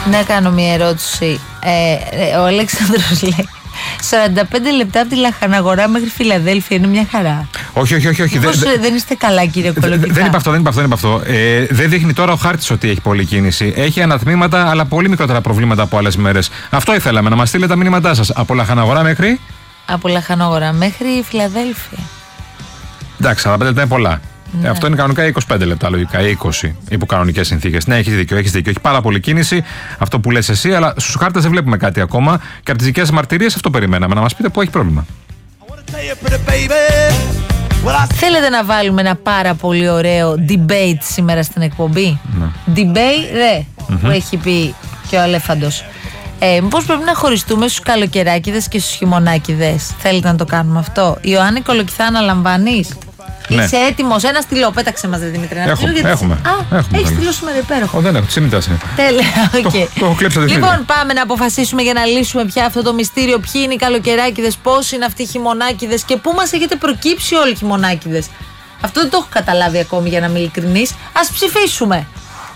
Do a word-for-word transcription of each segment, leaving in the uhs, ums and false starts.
Να κάνω μια ερώτηση. Ε, ο Αλέξανδρος λέει σαράντα πέντε λεπτά από τη Λαχαναγορά μέχρι Φιλαδέλφια είναι μια χαρά. Όχι, όχι, όχι. όχι. Πώς, δε, δεν είστε καλά, κύριε Κολοκυθά? Δεν είπα αυτό, δεν είπα αυτό. Δεν, είπα αυτό. Ε, δεν δείχνει τώρα ο χάρτης ότι έχει πολλή κίνηση. Έχει ανατμήματα, αλλά πολύ μικρότερα προβλήματα από άλλες μέρες. Αυτό ήθελαμε, να μας στείλετε τα μηνύματά σας. Από Λαχαναγορά μέχρι. Από Λαχαναγορά μέχρι Φιλαδέλφια. Εντάξει, σαράντα πέντε λεπτά είναι πολλά. Ναι. Αυτό είναι κανονικά είκοσι πέντε λεπτά, λογικά, ή είκοσι υπό κανονικές συνθήκες. Ναι, έχεις δίκιο, έχεις δίκιο. Έχει πάρα πολύ κίνηση, αυτό που λες εσύ, αλλά στους χάρτες δεν βλέπουμε κάτι ακόμα. Και από τις δικές μαρτυρίες αυτό περιμέναμε. Να μας πείτε πού έχει πρόβλημα. Θέλετε να βάλουμε ένα πάρα πολύ ωραίο debate σήμερα στην εκπομπή? Ναι. Debate, ρε, Mm-hmm. που έχει πει και ο Αλέφαντος. Ε, μήπως πρέπει να χωριστούμε στους καλοκαιράκηδες και στους χειμωνάκηδες? Θέλετε να το κάνουμε αυτό? Ιωάννη Κολοκυθά, αναλαμβάνεις? Ναι. Είσαι έτοιμος? Ένα στυλό, πέταξε μας, Δημήτρη. Ένα Έχουμε, στυλό, έχουμε, Α, έχουμε, έχει έχουμε. στυλό σήμερα υπέροχο. Ω, δεν έχω, τη ημιτάση είναι. Τέλεια, οκ. Το- το έχω κλέψει από τη Λοιπόν, φίλη. πάμε να αποφασίσουμε για να λύσουμε πια αυτό το μυστήριο. Ποιοι είναι οι καλοκαιράκηδες, πώς είναι αυτοί οι χειμωνάκηδες και πού μας έχετε προκύψει όλοι οι χειμωνάκηδες. Αυτό δεν το έχω καταλάβει ακόμη, για να είμαι ειλικρινής. Ας ψηφίσουμε.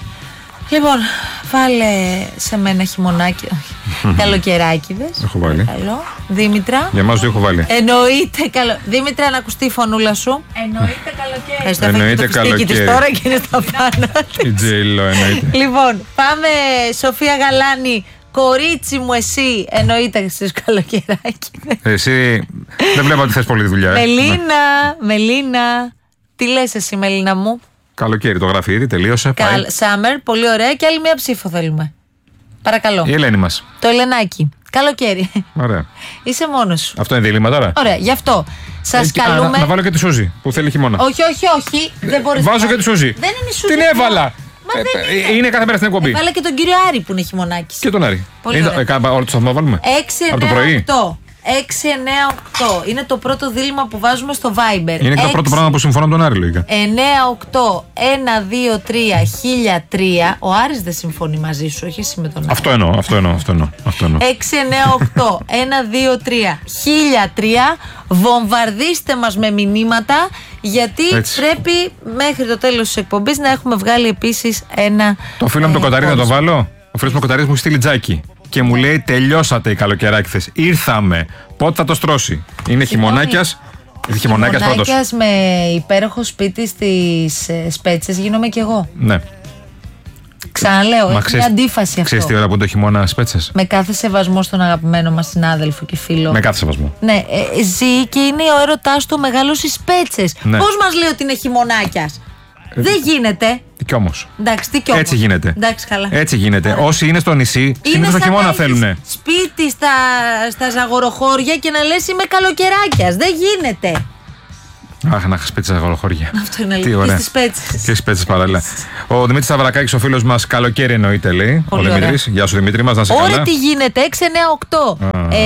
Λοιπόν, βάλε σε μένα χειμωνάκι. Καλοκαιράκηδες. Έχω βάλει. Καλό. Δήμητρα. Για εμάς το έχω βάλει. Εννοείται καλό. Δήμητρα, να ακουστεί η φωνούλα σου. Εννοείται καλοκαίρι. Ευχαριστώ. Εννοείται Φέρνει το φιστίκι της καλοκαίρι. τώρα και είναι στα πάνω της. Η Τζέιλο εννοείται. Λοιπόν, πάμε, Σοφία Γαλάνη. Κορίτσι μου, εσύ. Εννοείται στους καλοκαιράκηδες. Εσύ δεν βλέπω ότι θες πολύ τη δουλειά. ε. Ναι. Μελίνα, Μελίνα. Τι λες εσύ, Μελίνα μου? Καλοκαίρι το γράφει ήδη, τελείωσε. Πάει. Καλ, Summer, πολύ ωραία. Και άλλη μία ψήφο θέλουμε. Παρακαλώ. Η Ελένη μας. Το Ελενάκι. Καλοκαίρι. Ωραία. Είσαι μόνος σου. Αυτό είναι δίλημμα τώρα. Ωραία, γι' αυτό σας Ε, α, καλούμε. να, να βάλω και τη Σούζη που θέλει χειμώνα. Όχι, όχι, όχι. Δεν μπορείς Βάζω να- και τη Σούζη. Δεν είναι η Σούζη. Την έβαλα. Μα Ε, δεν ε, είναι κάθε μέρα στην εκπομπή. Βάλε και τον κύριο Άρη που είναι χειμωνάκης. Και τον Άρη. Πολύ Είναι, ωραία. ε, κα- όλο το σταθμό βάλουμε. έξι Από το εννιά πρωί. οκτώ. έξι εννιά οκτώ. Είναι το πρώτο δίλημμα που βάζουμε στο Viber. Είναι και το πρώτο πράγμα που συμφωνώ με τον Άρη, λογικά. εννιά οκτώ ένα δύο τρία χίλια τρία. Ο Άρης δεν συμφωνεί μαζί σου, όχι εσύ με τον Άρη. Αυτό εννοώ, αυτό εννοώ. Αυτό εννοώ, αυτό εννοώ. έξι εννιά οκτώ ένα δύο τρία χίλια τρία. Βομβαρδίστε μας με μηνύματα, γιατί Έτσι. πρέπει μέχρι το τέλος της εκπομπής να έχουμε βγάλει επίσης ένα. Το φίλο μου το ε, Κοταρί να το πόρισμα. βάλω. Ο φίλος μου το Κοταρί μου έχει στείλει τζάκι. Και μου λέει: τελειώσατε οι καλοκαιράκηδες. Ήρθαμε. Πότε θα το στρώσει? Είναι χειμωνάκιας. Χειμωνάκιας πρώτος. Χειμωνάκιας με υπέροχο σπίτι στις ε, Σπέτσες γίνομαι κι εγώ. Ναι. Ξαναλέω, Μα έχει ξέρεις- μια αντίφαση Ξέρεις τι αυτό. ώρα που είναι το χειμώνα Σπέτσες? Με κάθε σεβασμό στον αγαπημένο μας συνάδελφο και φίλο. Με κάθε σεβασμό. Ναι, ε, ζει και είναι ο έρωτάς του μεγάλο στις Σπέτσες. Ναι. Πώς μας λέει ότι είναι χειμωνάκιας? Δεν γίνεται. Κι όμως. Εντάξει, τι κι όμως. Έτσι γίνεται. Εντάξει, καλά. Έτσι γίνεται. Ωραία. Όσοι είναι στο νησί, Είναι συνήθως το σαν χειμώνα να έχεις θέλουνε. σπίτι στα, στα ζαγοροχώρια και να λες είμαι καλοκαιράκιας. Δεν γίνεται. Αχ, να είχα σπίτι στα αγοροχώρια. Αυτό είναι Τι αλήθεια. Και ωραία. στις Σπέτσες. Και σπέτσες παράλληλα. Ο Δημήτρης Σταυρακάκης, ο φίλος μας, καλοκαίρι εννοείται, λέει. Πολύ ο Δημήτρης. Γεια σου, Δημήτρη μας, να σε Ωραία, καλά. τι γίνεται. έξι εννιά οκτώ.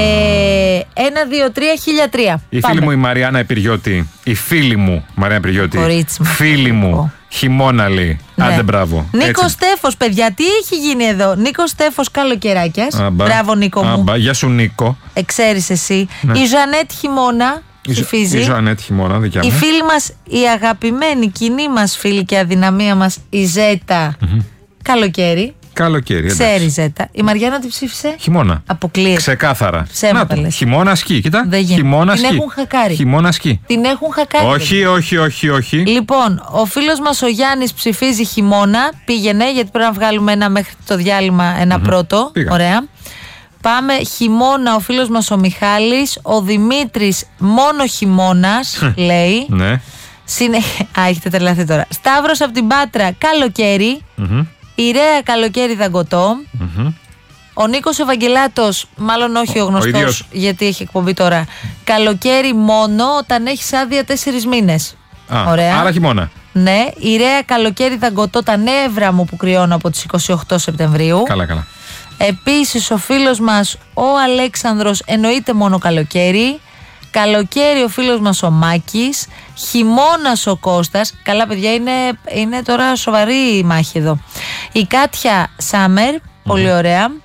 Ε, ένα δύο τρία χίλια τρία. Η φίλη μου η Μαριάννα Επιριώτη, η φίλη μου Μαριάννα Επιριώτη, Κορίτσι μου. φίλη μου, χειμώνα λέει. Ναι. Άντε μπράβο. Νίκο Έτσι. Στέφος, παιδιά, τι έχει γίνει εδώ? Νίκο Στέφος, καλοκαιράκιας. Άμπα. Μπράβο, Νίκο μου. Άμπα. Γεια σου, Νίκο. Εξαίρεις εσύ. Ναι. Η Ζανέτ χειμώνα Η Ζω- ψηφίζει. Η Ζωανέτ χειμώνα, δικιά Η μου. φίλη μας, η αγαπημένη κοινή μας φίλη και αδυναμία μας, η Ζέτα. Καλοκαίρι. Καλοκαίρι. εντάξει. Ξέρει Ζέτα. Η Μαριάννα τι ψήφισε? Χειμώνα. Αποκλείεται. Ξεκάθαρα. Ψέματα Να το. λες. Χειμώνα σκι, κοίτα. Δεν γίνεται. Χειμώνα Την σκι. έχουν χακάρει. Χειμώνα σκι. Την έχουν χακάρει. Όχι, όχι, όχι, όχι. Λοιπόν, ο φίλος μας ο Γιάννης ψηφίζει χειμώνα. Πήγαινε, γιατί πρέπει να βγάλουμε ένα μέχρι το διάλειμμα, ένα πρώτο. Πήγα. Ωραία. Πάμε χειμώνα, ο φίλος μας ο Μιχάλης. Ο Δημήτρης μόνο χειμώνας, λέει. Ναι. Συνε... Α, έχετε τρελαθεί τώρα. Σταύρος από την Πάτρα, καλοκαίρι. Μμμ. Η Ρέα, καλοκαίρι δαγκωτό. Μμμ. Ο Νίκος Ευαγγελάτος, μάλλον όχι ο γνωστός, ίδιος. γιατί έχει εκπομπή τώρα. Καλοκαίρι μόνο όταν έχεις άδεια τέσσερις μήνες. Α, Ωραία. Άρα χειμώνα. Ναι, η Ρέα, καλοκαίρι δαγκωτό, τα νεύρα μου που κρυώνω από τις είκοσι οκτώ Σεπτεμβρίου. Καλά, καλά. Επίσης ο φίλος μας ο Αλέξανδρος εννοείται μόνο καλοκαίρι. Καλοκαίρι ο φίλος μας ο Μάκης. Χειμώνας ο Κώστας. Καλά παιδιά, είναι, είναι τώρα σοβαρή η μάχη εδώ. Η Κάτια Σάμερ, πολύ ωραία.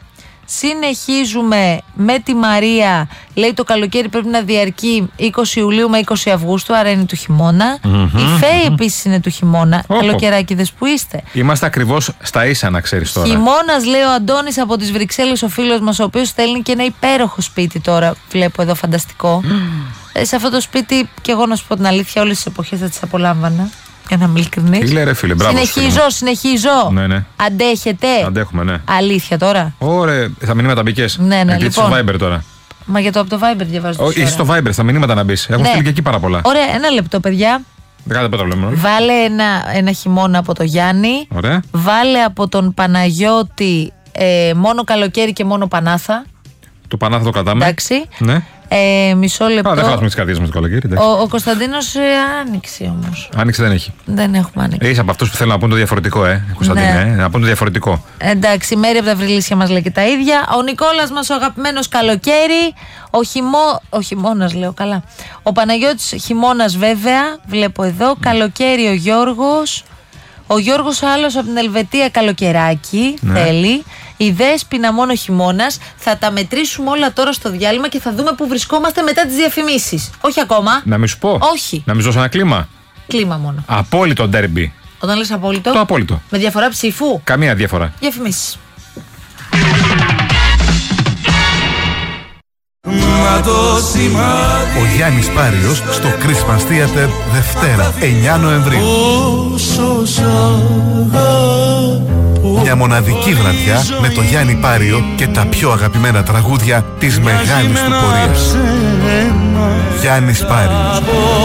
Συνεχίζουμε με τη Μαρία. Λέει το καλοκαίρι πρέπει να διαρκεί είκοσι Ιουλίου με είκοσι Αυγούστου, άρα είναι του χειμώνα. Mm-hmm. Η Φέη επίσης είναι του χειμώνα. Oh. Καλοκαιράκιδες που είστε. Είμαστε ακριβώς στα ίσα, να ξέρεις τώρα. Χειμώνας, λέει ο Αντώνης από τις Βρυξέλλες, ο φίλος μας, ο οποίος στέλνει και ένα υπέροχο σπίτι τώρα. Βλέπω εδώ, φανταστικό. Mm. Ε, σε αυτό το σπίτι, και εγώ να σου πω την αλήθεια, όλες τις εποχές θα τις απολάμβανα. Για να είμαι ειλικρινής. Τι λέει, ρε φίλε, μπράβο. Συνεχίζω, συνεχίζω. Ναι, ναι. Αντέχετε. Αντέχουμε, ναι. Αλήθεια τώρα. Ωραία, στα μηνύματα μπήκες. Ναι, ναι, λοιπόν. Στο Viber τώρα. Μα για το από το Viber διαβάζω. Όχι, είσαι στο Viber, στα μηνύματα να μπεις. Έχουν ναι. στείλει και εκεί πάρα πολλά. Ωραία, ένα λεπτό, παιδιά. Δεκάτε πέτρα λέμε. Βάλε ένα, ένα χειμώνα από το Γιάννη. Ωραία. Βάλε από τον Παναγιώτη ε, μόνο καλοκαίρι και μόνο Πανάθα. Το Πανάθα το κρατάμε. Εντάξει. Ναι. Ε, μισό λεπτό. Α, δεν χάσουμε τις καρδιές μας το καλοκαίρι. Ο, ο Κωνσταντίνος ε, άνοιξε όμως. Άνοιξε δεν έχει. Δεν έχουμε άνοιξη. Είσαι από αυτούς που θέλουν να πούν το διαφορετικό, ε, Κωνσταντίνε. Ναι. Ε, να πούν το διαφορετικό. Εντάξει, η Μέρη από τα Βρυλίσια μας λέει και τα ίδια. Ο Νικόλας μας, ο αγαπημένος καλοκαίρι. Ο, χειμώ... ο χειμώνας, λέω καλά. Ο Παναγιώτης χειμώνας, βέβαια. Βλέπω εδώ. Καλοκαίρι ο Γιώργος. Ο Γιώργος άλλος από την Ελβετία, καλοκαιράκι. Ναι. Θέλει. Η Δέσποινα μόνο χειμώνας. Θα τα μετρήσουμε όλα τώρα στο διάλειμμα και θα δούμε που βρισκόμαστε μετά τις διαφημίσεις. Όχι ακόμα. Να μην σου πω. Όχι. Να μην σου δώσω ένα κλίμα. Κλίμα μόνο. Απόλυτο ντέρμπι. Όταν λες απόλυτο. Το απόλυτο. Με διαφορά ψήφου. Καμία διαφορά. Διαφημίσεις. Ο Γιάννης Πάριος στο Christmas Theater Δευτέρα εννιά Νοεμβρίου. Μια μοναδική βραδιά με το Γιάννη Πάριο και τα πιο αγαπημένα τραγούδια της μεγάλης του πορείας. Γιάννης Πάριος.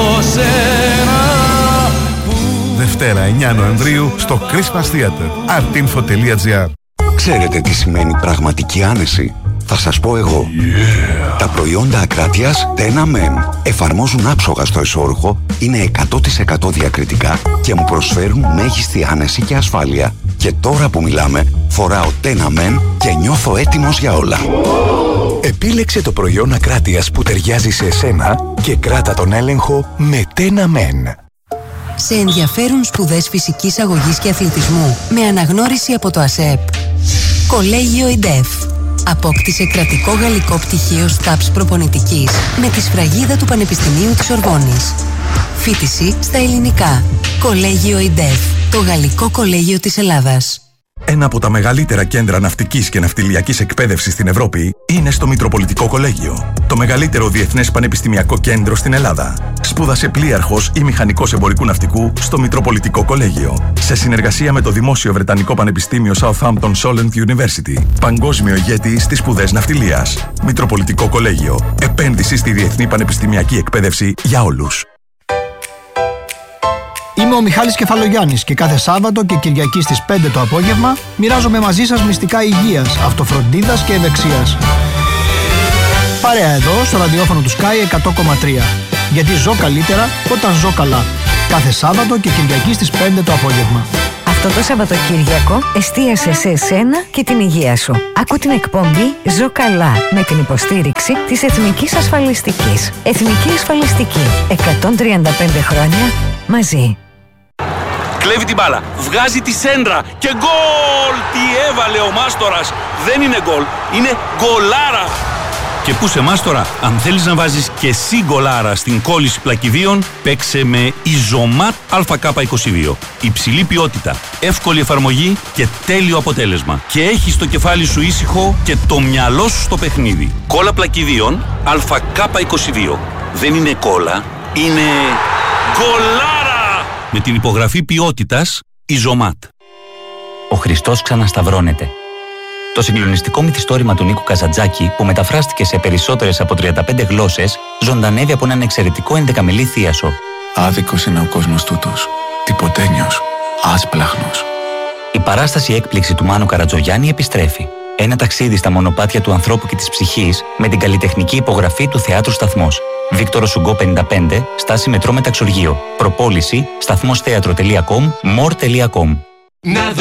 Δευτέρα εννιά Νοεμβρίου στο Christmas Theater. artinfo τελεία gr. Ξέρετε τι σημαίνει πραγματική άνεση? Θα σας πω εγώ. Yeah. Τα προϊόντα Ακράτειας Τένα Men εφαρμόζουν άψογα στο εσώρουχο, είναι εκατό τοις εκατό διακριτικά και μου προσφέρουν μέγιστη άνεση και ασφάλεια. Και τώρα που μιλάμε, φοράω Τένα Men και νιώθω έτοιμος για όλα. Επίλεξε το προϊόν Ακράτειας που ταιριάζει σε εσένα και κράτα τον έλεγχο με Τένα Men. Σε ενδιαφέρουν σπουδές φυσικής αγωγής και αθλητισμού με αναγνώριση από το ΑΣΕΠ. Κολέγιο ΙΝΤΕΦ. Απόκτησε κρατικό γαλλικό πτυχίο ΣΤΑΠΣ προπονητικής με τη σφραγίδα του Πανεπιστημίου της Ορβόνης. Φοιτηση στα ελληνικά. Κολέγιο ΙΝΤΕΦ. Το γαλλικό κολέγιο της Ελλάδας. Ένα από τα μεγαλύτερα κέντρα ναυτικής και ναυτιλιακής εκπαίδευσης στην Ευρώπη είναι στο Μητροπολιτικό Κολέγιο. Το μεγαλύτερο διεθνές πανεπιστημιακό κέντρο στην Ελλάδα. Σπούδασε πλοίαρχος ή μηχανικός εμπορικού ναυτικού στο Μητροπολιτικό Κολέγιο. Σε συνεργασία με το Δημόσιο Βρετανικό Πανεπιστήμιο Southampton Solent University. Παγκόσμιο ηγέτη στις σπουδές ναυτιλίας. Μητροπολιτικό Κολέγιο. Επένδυση στη διεθνή πανεπιστημιακή εκπαίδευση για όλους. Είμαι ο Μιχάλης Κεφαλογιάννης και κάθε Σάββατο και Κυριακή στις πέντε το απόγευμα μοιράζομαι μαζί σας μυστικά υγείας, αυτοφροντίδας και ευεξίας. Παρέα εδώ στο ραδιόφωνο του Sky εκατό κόμμα τρία. Γιατί ζω καλύτερα όταν ζω καλά. Κάθε Σάββατο και Κυριακή στις πέντε το απόγευμα. Αυτό το Σαββατοκύριακο εστίασε σε εσένα και την υγεία σου. Άκου την εκπομπή «Ζω καλά» με την υποστήριξη της Εθνικής Ασφαλιστικής. Εθνική Ασφαλιστική. εκατόν τριάντα πέντε χρόνια μαζί. Κλέβει την μπάλα, βγάζει τη σέντρα και γκολ! Τι έβαλε ο Μάστορας! Δεν είναι γκολ, είναι γκολάρα! Και πού σε Μάστορα, αν θέλεις να βάζεις και εσύ γκολάρα στην κόλληση πλακιδίων, παίξε με Ιζωμάτ Α Κ είκοσι δύο. Υψηλή ποιότητα, εύκολη εφαρμογή και τέλειο αποτέλεσμα. Και έχεις το κεφάλι σου ήσυχο και το μυαλό σου στο παιχνίδι. Κόλλα πλακιδίων Α Κ είκοσι δύο. Δεν είναι κόλλα, είναι γκολάρα! Με την υπογραφή ποιότητας Ιζωμάτ. Ο Χριστός ξανασταυρώνεται. Το συγκλονιστικό μυθιστόρημα του Νίκου Καζαντζάκη, που μεταφράστηκε σε περισσότερες από τριάντα πέντε γλώσσες, ζωντανεύει από έναν εξαιρετικό ενδεκαμελή θίασο. Άδικος είναι ο κόσμος τούτος. Τυποτένιος. Άσπλαχνος. Η παράσταση έκπληξη του Μάνου Καρατζογιάννη επιστρέφει. Ένα ταξίδι στα μονοπάτια του ανθρώπου και της ψυχής με την καλλιτεχνική υπογραφή του Θεάτρου Σταθμός. Βίκτορο Σουγκό πενήντα πέντε, στάση μετρό Μεταξουργείο. Προπόληση σταθμός θέατρο τελεία κομ, μορ τελεία κομ.